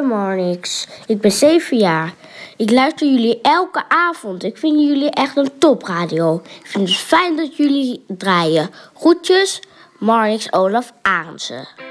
Marnix. Ik ben 7 jaar. Ik luister jullie elke avond. Ik vind jullie echt een topradio. Ik vind het fijn dat jullie draaien. Groetjes, Marnix Olaf Arendse.